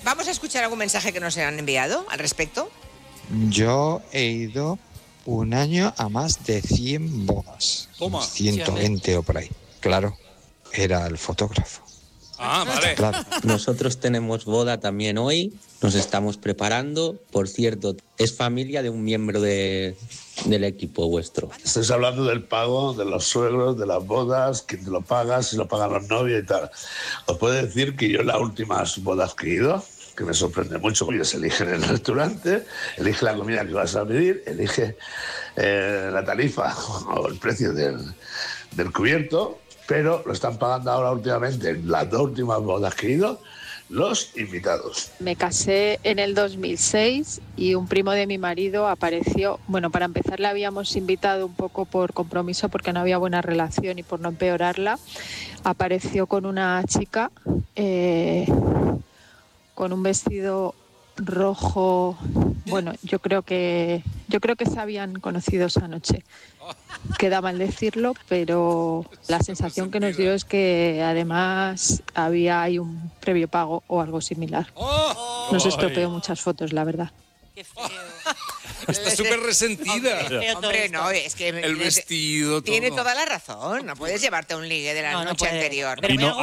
Vamos a escuchar algún mensaje que nos han enviado al respecto. Yo he ido un año a más de 100 bodas. Toma. 120 o por ahí. Claro, era el fotógrafo. Ah, vale. Claro. Nosotros tenemos boda también hoy, nos estamos preparando. Por cierto, es familia de un miembro del equipo vuestro. Estáis hablando del pago de los suegros, de las bodas, quién te lo paga, si lo pagan los novios y tal. Os puedo decir que yo en las últimas bodas que he ido, que me sorprende mucho, porque se eligen el restaurante, elige la comida que vas a pedir, elige la tarifa o el precio del cubierto, pero lo están pagando ahora últimamente, en las 2 últimas bodas que he ido, los invitados. Me casé en el 2006 y un primo de mi marido apareció. Bueno, para empezar le habíamos invitado un poco por compromiso porque no había buena relación y por no empeorarla. Apareció con una chica con un vestido rojo. Bueno, yo creo que se habían conocido esa noche. Queda mal decirlo, pero la sensación que nos dio es que además había ahí un previo pago o algo similar. Nos estropeó muchas fotos, la verdad. Qué feo. Está súper resentida. Hombre, no, es que El vestido, todo. tiene toda la razón. No puedes llevarte un ligue de la noche anterior. Pero Vino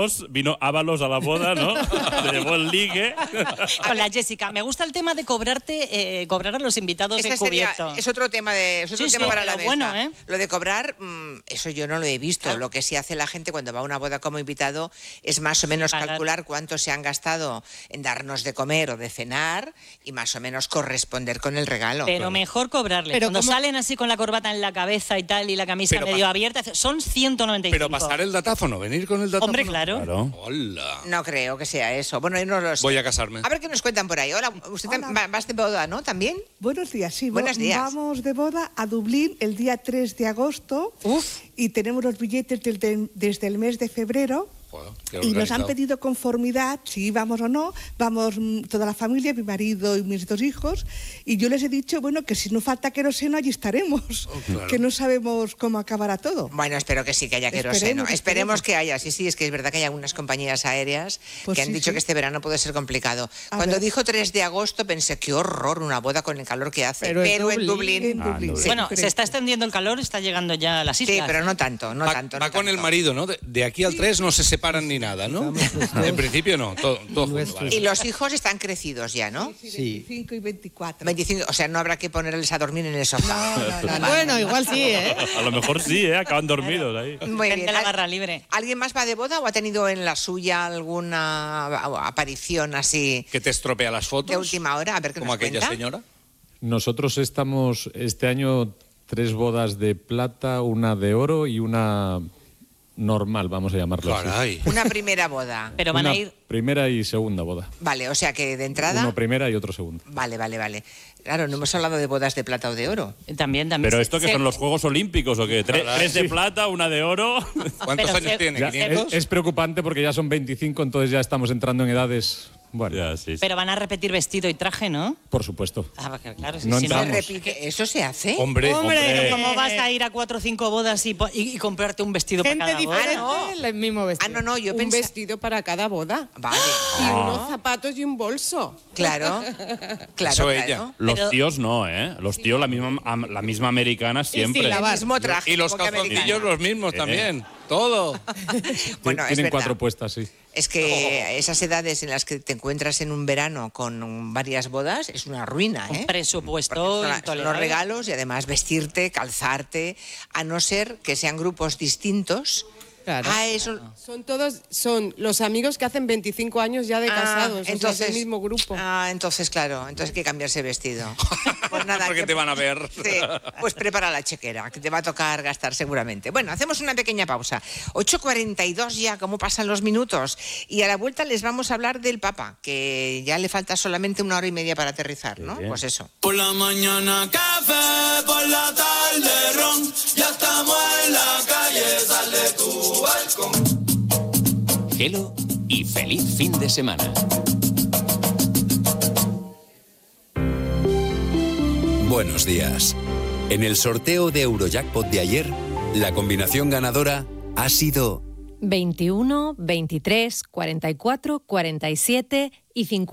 Ábalos a la boda, ¿no? Te llevó el ligue. Con la Jessica. Me gusta el tema de cobrar a los invitados en cubierto. Es otro tema para la mesa. Bueno, Lo de cobrar, eso yo no lo he visto. Lo que sí hace la gente cuando va a una boda como invitado es más o menos calcular cuánto se han gastado en darnos de comer o de cenar y más o menos corresponder con el regalo. Pero mejor cobrarles. Pero cuando ¿cómo? salen así con la corbata en la cabeza y tal y la camisa medio abierta, son 195. Pero pasar el datáfono, venir con el datáfono. Hombre, claro. Hola. No creo que sea eso. Bueno, yo no lo sé. Voy a casarme. A ver qué nos cuentan por ahí. Hola, usted vas de boda, ¿no? ¿También? Buenos días, sí. Buenos días. Vamos de boda a Dublín el día 3 de agosto. Y tenemos los billetes desde el mes de febrero. Y nos han pedido conformidad, si vamos o no. Vamos toda la familia, mi marido y mis 2 hijos. Y yo les he dicho, bueno, que si no falta queroseno, allí estaremos. Claro. Que no sabemos cómo acabará todo. Bueno, espero que sí, que haya queroseno. Esperemos que haya. Sí, es que es verdad que hay algunas compañías aéreas que han dicho que este verano puede ser complicado. Cuando dijo 3 de agosto pensé, qué horror, una boda con el calor que hace. Pero en Dublín. Sí, bueno, se está extendiendo el calor, está llegando ya a las islas. Sí, pero no tanto. Va con el marido, ¿no? De aquí al 3 no se separan ni nada, ¿no? En principio no, todo junto, vale. Y los hijos están crecidos ya, ¿no? Sí, 25 y 24. 25, o sea, no habrá que ponerles a dormir en el sofá. No. Bueno, igual sí, ¿eh? A lo mejor sí, acaban dormidos ahí. Muy bien. La barra libre. ¿Alguien más va de boda o ha tenido en la suya alguna aparición así ¿Que te estropea las fotos? de última hora? A ver qué Como nos aquella cuenta. señora. Nosotros estamos este año 3 bodas de plata, una de oro y una normal, vamos a llamarlo así. Una primera boda. Pero van Una a ir... primera y segunda boda. Vale, o sea que de entrada... Uno primera y otro segunda. Vale. Claro, no hemos hablado de bodas de plata o de oro. También. Pero esto que son los Juegos Olímpicos o qué? 3 de plata, una de oro. ¿Cuántos años tiene? Ya, ¿500? es preocupante porque ya son 25, entonces ya estamos entrando en edades... Bueno, Ya, sí. Pero van a repetir vestido y traje, ¿no? por supuesto. Claro, No si entramos. ¿Eso se hace? Hombre, ¿cómo vas a ir a 4 o 5 bodas y comprarte un vestido Gente para cada boda? diferente, el mismo vestido. no, yo Un pensé... vestido para cada boda. Vale. Y unos zapatos y un bolso. Claro. Eso ella. Los tíos no, ¿eh? Los tíos la misma americana siempre. El mismo traje. Y los supongo que calzoncillos americano. los mismos también. Todo. Bueno, es Tienen verdad. 4 puestas, sí. Es que esas edades en las que te encuentras en un verano con varias bodas es una ruina, ¿eh? Un presupuesto Son los intolerable. regalos y además vestirte, calzarte, a no ser que sean grupos distintos. Claro. Eso... Son los amigos que hacen 25 años ya de casados. entonces, o sea, es el mismo grupo. Entonces, claro, entonces hay que cambiarse vestido. Pues nada, Porque te van a ver. Sí, pues prepara la chequera, que te va a tocar gastar seguramente. Bueno, hacemos una pequeña pausa. 8:42 ya, cómo pasan los minutos. Y a la vuelta les vamos a hablar del Papa, que ya le falta solamente 1 hora y media para aterrizar, ¿no? Pues eso. Por la mañana café, por la tarde ron, ya estamos en la calle, sal de tu balcón. Gelo y feliz fin de semana. Buenos días. En el sorteo de Eurojackpot de ayer, la combinación ganadora ha sido 21, 23, 44, 47 y 50.